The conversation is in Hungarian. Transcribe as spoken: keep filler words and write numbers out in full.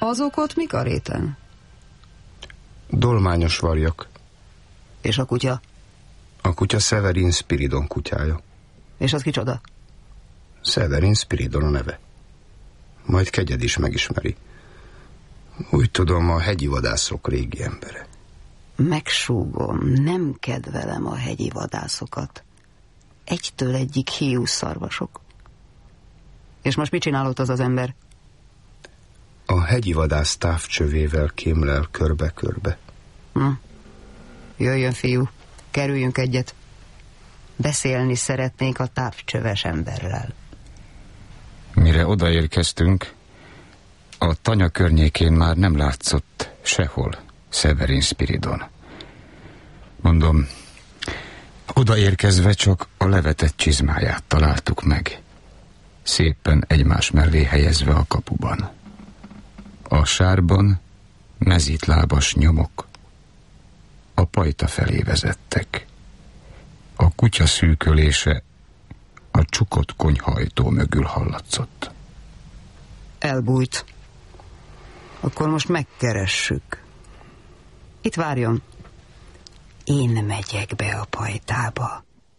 Azok ott mik a réten? Dolmányos varjak. És a kutya? A kutya Severin Spiridon kutyája. És az kicsoda? Severin Spiridon a neve. Majd Kegyed is megismeri. Úgy tudom, a hegyi vadászok régi embere. Megsúgom, nem kedvelem a hegyi vadászokat. Egytől egyik hiú szarvasok. És most mit csinálott az az ember? A hegyi vadász távcsövével kémlel körbe-körbe. Hm. Jöjjön, fiú, kerüljünk egyet. Beszélni szeretnék a távcsöves emberrel. Mire odaérkeztünk, a tanya környékén már nem látszott sehol Severin Spiridon. Mondom, odaérkezve csak a levetett csizmáját találtuk meg, szépen egymás mellé helyezve a kapuban. A sárban mezítlábas nyomok a pajta felé vezettek. A kutya szűkölése a csukott konyhajtó mögül hallatszott. Elbújt. Akkor most megkeressük. Itt várjon. Én megyek be a pajtába.